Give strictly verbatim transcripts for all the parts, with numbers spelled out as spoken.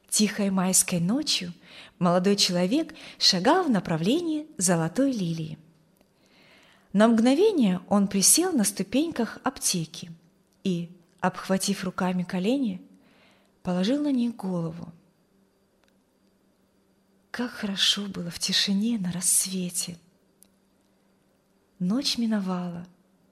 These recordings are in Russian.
Тихой майской ночью молодой человек шагал в направлении золотой лилии. На мгновение он присел на ступеньках аптеки и, обхватив руками колени, положил на них голову. Как хорошо было в тишине на рассвете. Ночь миновала.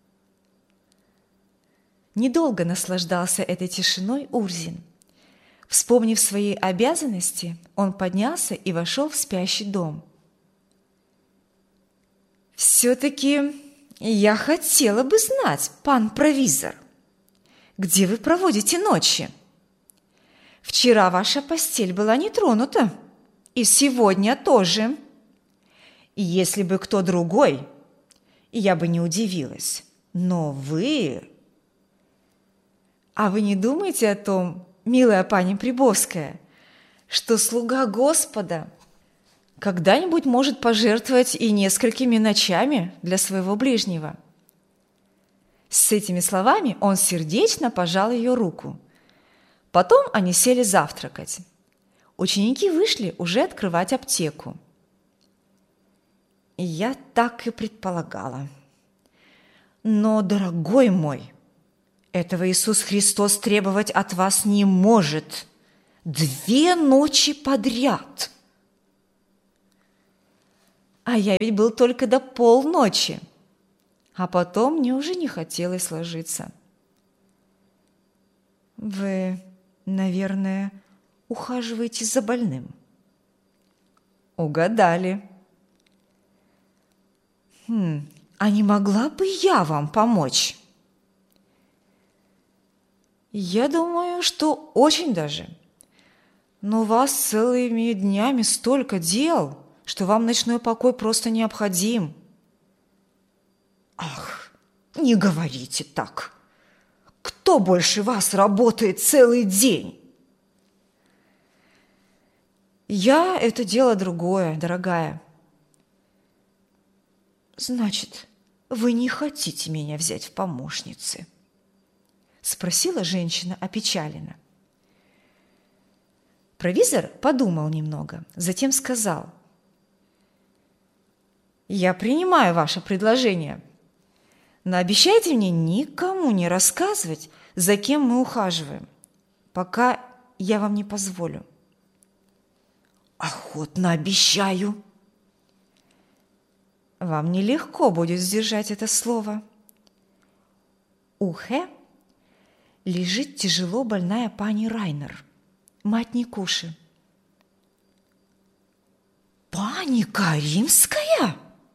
Недолго наслаждался этой тишиной Урзин. Вспомнив свои обязанности, он поднялся и вошел в спящий дом. «Все-таки я хотела бы знать, пан провизор, где вы проводите ночи? Вчера ваша постель была не тронута, и сегодня тоже. Если бы кто другой, я бы не удивилась, но вы...» «А вы не думаете о том, милая пани Прибовская, что слуга Господа когда-нибудь может пожертвовать и несколькими ночами для своего ближнего?» С этими словами он сердечно пожал ее руку. Потом они сели завтракать. Ученики вышли уже открывать аптеку. «Я так и предполагала. Но, дорогой мой, этого Иисус Христос требовать от вас не может. Две ночи подряд!» «А я ведь был только до полночи, а потом мне уже не хотелось ложиться». «Вы, наверное, ухаживаете за больным?» «Угадали». «Хм, а не могла бы я вам помочь?» «Я думаю, что очень даже. Но у вас целыми днями столько дел, что вам ночной покой просто необходим». «Ах, не говорите так! Кто больше вас работает целый день?» «Я – это дело другое, дорогая». «Значит, вы не хотите меня взять в помощницы?» – спросила женщина опечаленно. Провизор подумал немного, затем сказал: «Я принимаю ваше предложение, но обещайте мне никому не рассказывать, за кем мы ухаживаем, пока я вам не позволю». «Охотно обещаю». «Вам нелегко будет сдержать это слово». У Хэ лежит тяжело больная пани Райнер, мать Никуши. «Пани Каримская?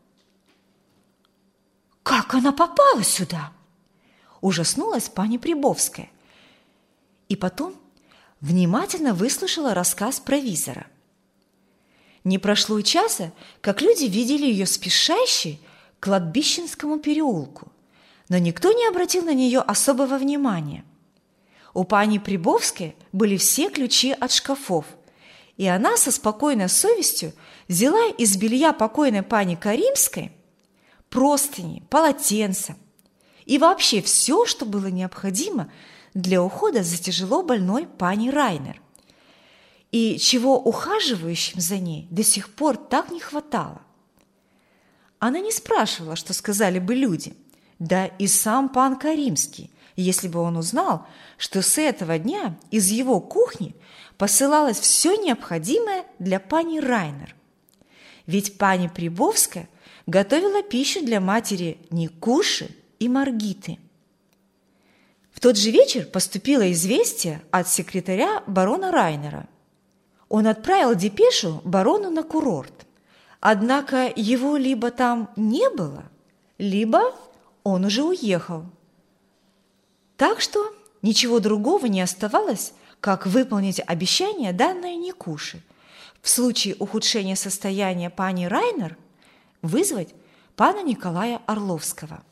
Как она попала сюда?» Ужаснулась пани Прибовская. И потом внимательно выслушала рассказ провизора. Не прошло и часа, как люди видели ее спешащей к кладбищенскому переулку, но никто не обратил на нее особого внимания. У пани Прибовской были все ключи от шкафов, и она со спокойной совестью взяла из белья покойной пани Каримской простыни, полотенца и вообще все, что было необходимо для ухода за тяжело больной пани Райнер, и чего ухаживающим за ней до сих пор так не хватало. Она не спрашивала, что сказали бы люди, да и сам пан Каримский, если бы он узнал, что с этого дня из его кухни посылалось все необходимое для пани Райнер. Ведь пани Прибовская готовила пищу для матери Никуши и Маргиты. В тот же вечер поступило известие от секретаря барона Райнера. Он отправил депешу барону на курорт, однако его либо там не было, либо он уже уехал. Так что ничего другого не оставалось, как выполнить обещание, данное Никуше, в случае ухудшения состояния пани Райнер вызвать пана Николая Орловского.